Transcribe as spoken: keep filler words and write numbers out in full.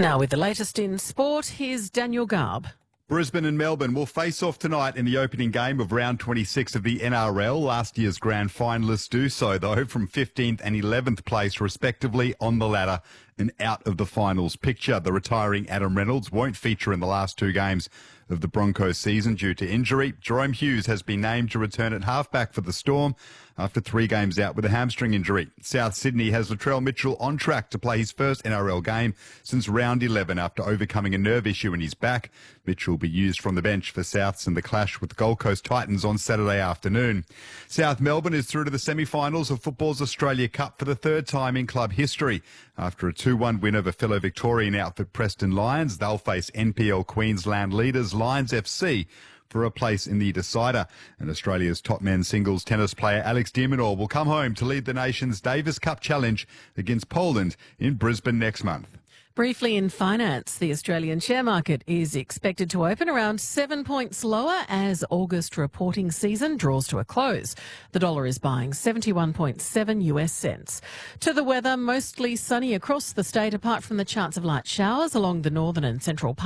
Now with the latest in sport, here's Daniel Garb. Brisbane and Melbourne will face off tonight in the opening game of round twenty-six of the N R L. Last year's grand finalists do so, though, from fifteenth and eleventh place, respectively, on the ladder and out of the finals picture. The retiring Adam Reynolds won't feature in the last two games of the Broncos season due to injury. Jerome Hughes has been named to return at halfback for the Storm after three games out with a hamstring injury. South Sydney has Latrell Mitchell on track to play his first N R L game since round eleven after overcoming a nerve issue in his back. Mitchell will be used from the bench for Souths in the clash with the Gold Coast Titans on Saturday afternoon. South Melbourne is through to the semi-finals of Football's Australia Cup for the third time in club history. After a two one win over fellow Victorian outfit Preston Lions, they'll face N P L Queensland leaders Lions F C for a place in the decider. And Australia's top men's singles tennis player Alex de Minaur will come home to lead the nation's Davis Cup Challenge against Poland in Brisbane next month. Briefly in finance, the Australian share market is expected to open around seven points lower as August reporting season draws to a close. The dollar is buying seventy-one point seven U S cents. To the weather, mostly sunny across the state apart from the chance of light showers along the northern and central parts.